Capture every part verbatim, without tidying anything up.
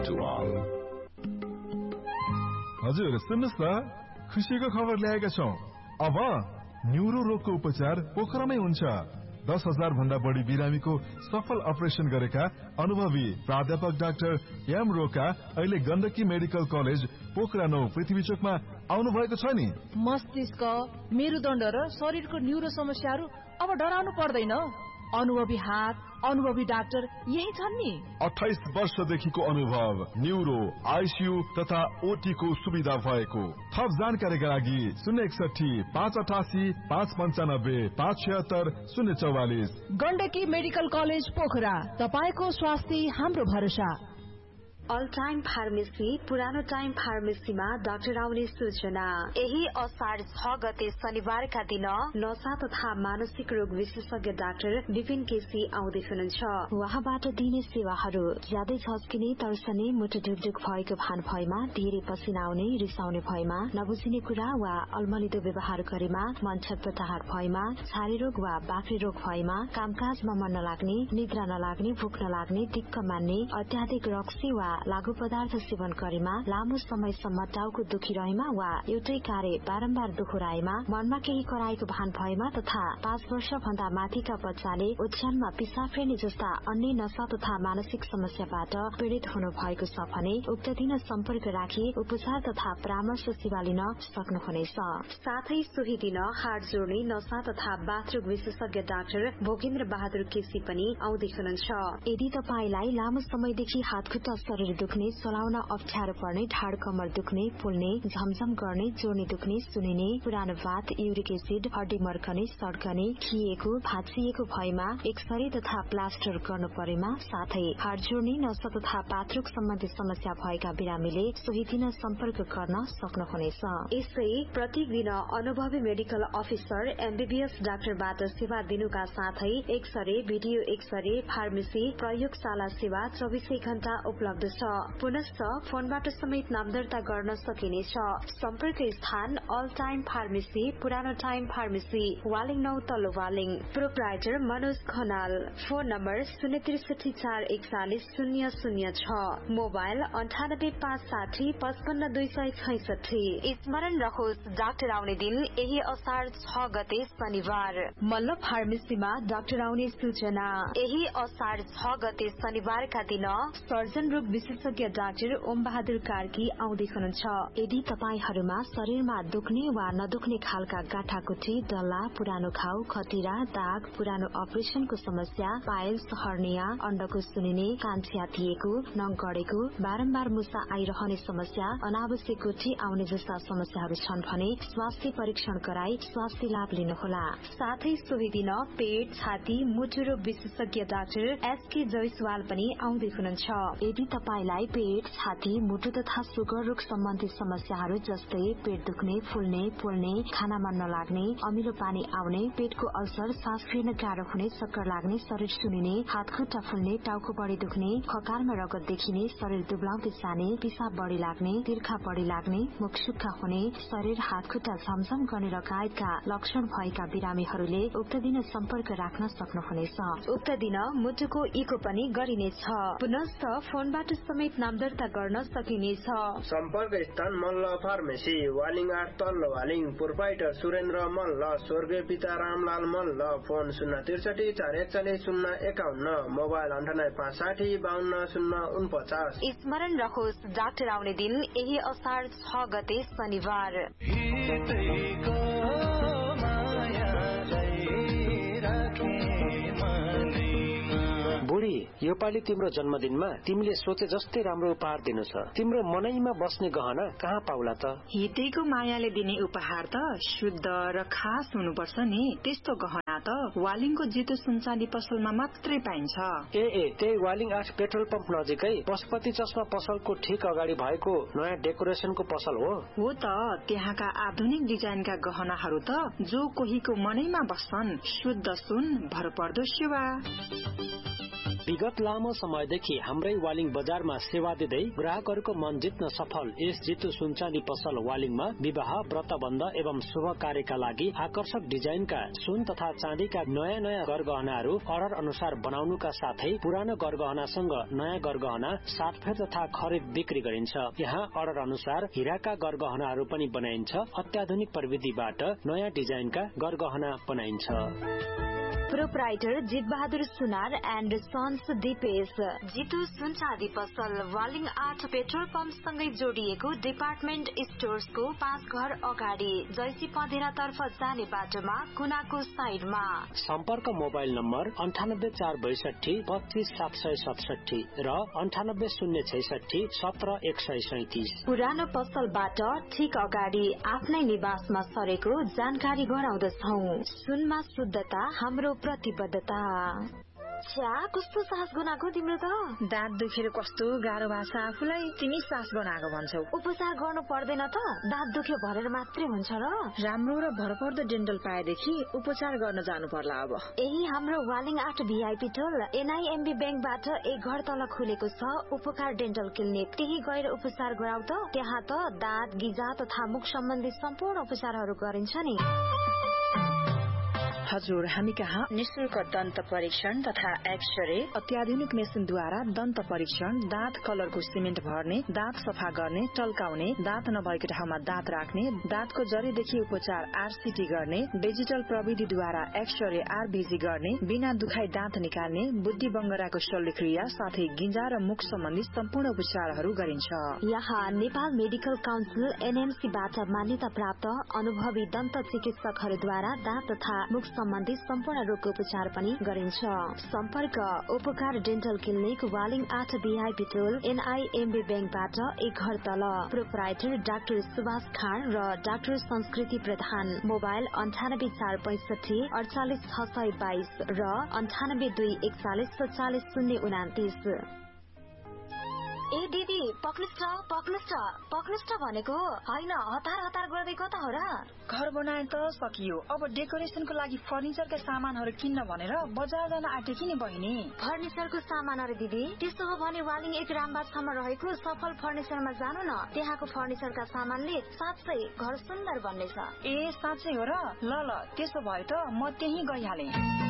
to all. हजुर सुन्नुस् न, खुसीको खबर ल्याएका छौं। अब न्युरो रोगको उपचार पोखरामै हुन्छ। दस हजार भन्दा बढी बिरामीको सफल अपरेशन गरेका अनुभवी प्राध्यापक डाक्टर एम रोका अहिले गण्डकी मेडिकल कलेज पोखरा नौ पृथ्वी चोकमा आउनु भएको छ नि। मस्तिष्क, मेरुदण्ड र शरीरको न्युरो समस्याहरू अब डराउनु पर्दैन। अनुभवी हात, अनुभवी डाक्टर यही छन् नि। अठाइस वर्षदेखिको अनुभव, न्युरो, आइसियू तथा ओटी को सुविधा भएको। थप जानकारीका लागि शून्य एकसठी पाँच अठासी पाँच पञ्चानब्बे पाँच छिहत्तर शून्य चौवालिस। गण्डकी मेडिकल कलेज पोखरा, तपाईको स्वास्थ्य हाम्रो भरोसा। अल टाइम फार्मेसी, पुरानो टाइम फार्मेसीमा डाक्टर आउने सूचना। यही असार छ गते शनिबारका दिन नशा तथा मानसिक रोग विशेषज्ञ डाक्टर विपिन केसी आउँदै हुनुहुन्छ। उहाँबाट दिने सेवाहरू ज्यादै झस्किने, तर्सने, मुटु ढुकढुक भएको भान भएमा, धेरै पसिना आउने, रिसाउने भएमा, नबुझिने कुरा वा अल्मलिदो व्यवहार गरेमा, मन छटपटाहट भएमा, छारे रोग वा बाक्रे रोग भएमा, कामकाजमा मन नलाग्ने, निद्रा नलाग्ने, भूख नलाग्ने, दिक्क मान्ने, अत्याधिक रक्सी वा लागू पदार्थ सेवन गरेमा, लामो समयसम्म टाउको दुखिरहेमा वा एउटै कार्य बारम्बार दोहोऱ्याएमा, मनमा केही कराएको भान भएमा तथा पाँच वर्ष भन्दा माथिका बच्चाले ओछ्यानमा पिसाब फेर्ने जस्ता अन्य नशा तथा मानसिक समस्याबाट पीड़ित हुनु भएको छ भने उक्त दिन सम्पर्क राखी उपचार तथा परामर्श सेवा लिन सक्नुहुनेछ। साथै सोही दिन हाड जोड्ने, नशा तथा बाथरूम विशेषज्ञ डाक्टर भोगेन्द्र बहादुर केसी पनि आउँदै हुनुहुन्छ। यदि तपाईलाई लामो समयदेखि हातखुट्टा शरीर दुख्ने, चलाउन अप्ठ्यारो पर्ने, ढाड कमर दुख्ने, फुल्ने, झमझम गर्ने, जोड्ने दुख्ने, सुनिने, पुरानो बात, युरिक एसिड, हड्डी मर्कने, सड्कने, खिएको, भाँचिएको भएमा एक्सरे तथा प्लास्टर गर्नु परेमा, साथै हाड जोड्ने, नशा तथा पाथरुक सम्बन्धी समस्या भएका बिरामीले सोही दिन सम्पर्क गर्न सक्नुहुनेछ। यसै प्रत्येक दिन अनुभवी मेडिकल अफिसर एमबीबीएस डाक्टरबाट सेवा दिनुका साथै एक्सरे, भिडियो एक्सरे, फार्मेसी, प्रयोगशाला सेवा चौबिसै घण्टा उपलब्ध छ। पुनश्च फोनबाट समेत नाम दर्ता गर्न सकिनेछ। सम्पर्क स्थान अल टाइम फार्मेसी, पुरानो टाइम फार्मेसी, वालिङ नौ तल्लो Waling. Proprietor Manoj Khanal. Phone number शून्य त्रिसठी चार एकचालिस शून्य शून्य छ। मोबाइल अन्ठानब्बे पाँच साठी पचपन्न दुई सय छैसठी। स्मरण रहोस्, डाक्टर आउने दिन यही असार छ गते शनिबार। मल्ल फार्मेसीमा डाक्टर आउने सूचना। यही असार छ गते शनिबारका दिन सर्जन रोग विशेषज्ञ डाक्टर ओम बहादुर कार्की आउँदै हुनुहुन्छ। यदि तपाईहरूमा शरीरमा दुख्ने वा नदुख्ने खालका गाँठाकुठी, डल्ला, पुरानो घाउ, खटिरा, दाग, पुरानो अपरेशनको समस्या, पाइल्स, हर्निया, अण्डको सुनिने, कान च्यातिएको, नङ गडेको, बारम्बार मुसा आइरहने समस्या, अनावश्यक गुठी आउने जस्ता समस्याहरू छन् भने स्वास्थ्य परीक्षण गराई स्वास्थ्य लाभ लिनुहोला। साथै सोही दिन पेट, छाती, मुटु रोग विशेषज्ञ डाक्टर एसके जयसवाल पनि आउँदै हुनुहुन्छ। यदि तपाईलाई पेट, छाती, मुटु तथा सुगर रोग सम्बन्धी समस्याहरू जस्तै पेट दुख्ने, फुल्ने, पोल्ने, खाना मन नलाग्ने, अमिलो पानी आउने, पेटको अल्सर, सास फेर्न गाह्रो हुने, चक्कर लाग्ने, शरीर सुनिने, हातखुट्टा फुल्ने, टाउको बढी दुख्ने, खकारमा रगत देखिने, शरीर दुब्लाउँदै जाने, पिसाब बढी लाग्ने, तिर्खा बढी लाग्ने, मुख सुक्खा हुने, शरीर हातखुट्टा झमझम गर्ने लगायतका लक्षण भएका बिरामीहरूले उक्त दिन सम्पर्क राख्न सक्नुहुनेछ। उक्त दिन मुटुको इको पनि गरिनेछ। पुनश्च फोनबाट समेत नाम दर्ता गर्न सकिनेछ। सम्पर्क स्थान मल्ल फार्मेसी, वालिङ आठ तल्लो वालिङ। प्रोप्राइटर सुरेन्द्र मल्ल, स्वर्गीय पिता रामलाल मल्ल। फोन शून्य त्रिसठी चार एकचालिस शून्य एकाउन्न। मोबाइल अन्ठानब्बे पाँच साठी बाहन्न शून्य उनपचास। स्मरण रहोस्, डाक्टर आउने दिन यही असार छ गते शनिबार। बुढी, यो पालि तिम्रो जन्मदिनमा तिमीले सोचे जस्तै राम्रो उपहार दिनु छ। तिम्रो मनैमा बस्ने गहना कहाँ पाउला त? हितेको मायाले दिने उपहार त शुद्ध र खास हुनुपर्छ नि। त्यस्तो गहना त वालिङको जितो सुनचाँदी पसलमा मात्रै पाइन्छ। ए ए त्यही वालिङ आठ पेट्रोल पम्प नजिकै पशुपति चस्मा पसलको ठीक अगाडि भएको नयाँ डेकोरेसनको पसल हो। हो त, त्यहाँका आधुनिक डिजाइनका गहनाहरू त जो कोहीको मनैमा बस्छन्। शुद्ध सुन, भरपर्दो सेवा। विगत लामो समयदेखि हाम्रै वालिङ बजारमा सेवा दिँदै ग्राहकहरूको मन जित्न सफल यस जितु सुनचाँदी पसल वालिङमा विवाह व्रतबन्ध एवं शुभ कार्यका लागि आकर्षक डिजाइनका सुन तथा चाँदीका नयाँ नयाँ गरगहनाहरू अर्डर अनुसार बनाउनुका साथै पुरानो गरगहनासँग नयाँ गरगहना साटफेर तथा खरिद बिक्री गरिन्छ। यहाँ अर्डर अनुसार हिराका गरगहनाहरू पनि बनाइन्छ। अत्याधुनिक प्रविधिबाट नयाँ डिजाइनका गरगहना बनाइन्छ। प्रोप्राइटर जित बहादुर सुनार एन्ड सन्स दिपेश जितु सुनचाँदी पसल वालिङ आठ पेट्रोल पम्प सँगै जोडिएको डिपार्टमेन्ट स्टोर्सको पाँच घर अगाडि जैसी पँधेरा तर्फ जाने बाटोमा कुनाको साइडमा। सम्पर्क मोबाइल नम्बर अन्ठानब्बे चार बैसठी पच्चीस सात सय सतसठी र अन्ठानब्बे शून्य छैसठी सत्र एक सय सैतिस। पुरानो पसलबाट ठिक अगाडि आफ्नै निवासमा सरेको जानकारी गराउँदछौ। सुनमा शुद्धता हाम्रो प्रतिबद्धता। छ्या कस्तो सास बनाएको तिम्रो त? दाँत दुखेर कस्तो गाह्रो भएको छ आफूलाई, तिमी सास बनाएको भन्छौ। उपचार गर्नु पर्दैन त? दाँत दुख्यो भनेर मात्रै हुन्छ र? राम्रो र भरपर्दो डेन्टल पाएदेखि उपचार गर्न जानु पर्ला अब। यही हाम्रो वालिङ आठ भीआईपी टोल एनआईएमबी ब्याङ्कबाट एक घर तल खुलेको छ उपकार डेन्टल क्लिनिक। त्यही गएर उपचार गराउ त। त्यहाँ त दाँत गिजा तथा मुख सम्बन्धी सम्पूर्ण उपचारहरू गरिन्छ नि। हजुर, हामी कहाँ निशुल्क दन्त परीक्षण तथा एक्सरे, अत्याधुनिक मेसिनद्वारा दन्त परीक्षण, दाँत कलरको सिमेन्ट भर्ने, दाँत सफा गर्ने, टल्काउने, दाँत नभएको ठाउँमा दाँत राख्ने, दाँतको जरीदेखि उपचार आरसीटी गर्ने, डिजिटल प्रविधिद्वारा एक्सरे आरबीजी गर्ने, बिना दुखाइ दाँत निकाल्ने, बुद्धि बङ्गराको शल्यक्रिया साथै गिजा र मुख सम्बन्धी सम्पूर्ण उपचारहरू गरिन्छ। यहाँ नेपाल मेडिकल काउन्सिल एनएमसीबाट मान्यता प्राप्त अनुभवी दन्त चिकित्सकहरूद्वारा दाँत तथा मुख सम्बन्धी सम्पूर्ण रोगको उपचार पनि गरिन्छ। सम्पर्क उपकार डेन्टल क्लिनिक वालिङ आठ भीआईपी टोल एनआईएमबी ब्याङ्कबाट एक घर तल। प्रोप्राइटर डाक्टर सुभाष खान र डाक्टर संस्कृति प्रधान। मोबाइल अन्ठानब्बे चार पैसठी अडचालिस छ सय बाइस र अन्ठानब्बे दुई एकचालिस सत्तालिस शून्य उनातिस। ए दिदी पक्नुस् पक्नुस् पक्नुस् भनेको होइन, हतार हतार गर्दै कता हो र? घर बनाए त सकियो, अब डेकोरेसनको लागि फर्निचरका सामानहरू किन्न भनेर बजार जान आँटेकी नि बहिनी। फर्निचरको सामान अरे दिदी? त्यसो हो भने वालिङ एक रामबागमा रहेको सफल फर्निचरमा जानु न। त्यहाँको फर्निचरका सामानले साँच्चै घर सुन्दर बन्नेछ। ए साँच्चै हो र? ल ल त्यसो भए त म त्यही गइहाले।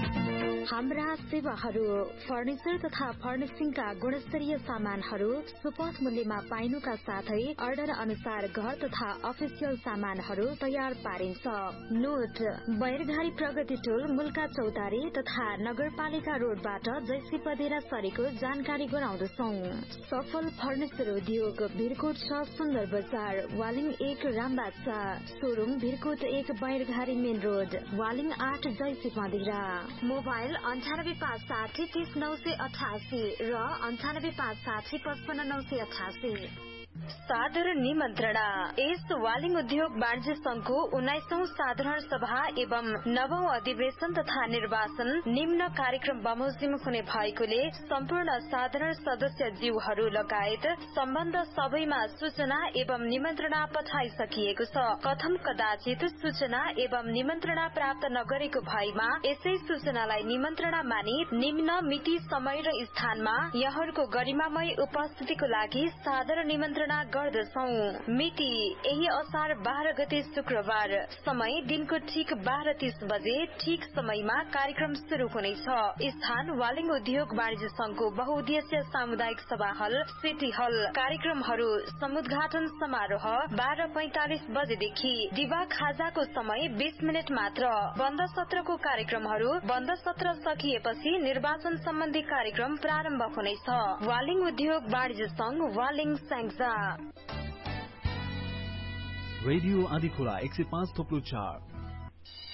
हाम्रा सेवाहरू फर्निचर तथा फर्निसिङका गुणस्तरीय सामानहरू सुपथ मूल्यमा पाइनुका साथै अर्डर अनुसार घर तथा अफिसियल सामानहरू तयार पारिन्छ। नोट बैरघारी प्रगति टोल मुल्का चौतारी तथा नगरपालिका रोडबाट जैसी पदेरा सरेको जानकारी गराउँदछौ। सफल फर्निचर उद्योग भिरकोट छ सुन्दर बजार वालिङ एक रामबाग सोरुम भिरकोट एक बैरघारी मेन रोड वालिङ आठ जैसी पदेरा। मोबाइल अन्ठानब्बे पाँच साठी तीस नौ सय अठासी र अन्ठानब्बे पाँच साठी पचपन्न नौ सय अठासी। साधारण निमन्त्रणा यस वालिङ उद्योग वाणिज्य संघको उन्नाइसौं साधारण सभा एवं नवौं अधिवेशन तथा निर्वाचन निम्न कार्यक्रम बमोजिम हुने भएकोले सम्पूर्ण साधारण सदस्य जीवहरू लगायत सम्बन्ध सबैमा सूचना एवं निमन्त्रणा पठाइसकिएको छ। कथम कदाचित सूचना एवं निमन्त्रणा प्राप्त नगरेको भएमा यसै सूचनालाई निमन्त्रणा मानि निम्न मिति समय र स्थानमा यहाँहरूको गरिमामय उपस्थितिको लागि साधारण निमन्त्रणा गर्दछौ। मिति यही असार बाह्र गते शुक्रबार। समय दिनको ठीक बाह्र तीस बजे ठीक समयमा कार्यक्रम शुरू हुनेछ। स्थान वालिङ उद्योग वाणिज्य संघको बहुउद्देश्य सामुदायिक सभा हल सिटी हल। कार्यक्रमहरू समुद्घाटन समारोह बाह्र पैंतालिस बजेदेखि दिवा खाजाको समय बीस मिनट मात्र। बन्द सत्रको कार्यक्रमहरू बन्द सत्र सकिएपछि निर्वाचन सम्बन्धी कार्यक्रम प्रारम्भ हुनेछ। वालिङ उद्योग वाणिज्य संघ वालिङ स्याङ्जा। रेडियो आँधीखोला एक सय पाँच थोप्लो चार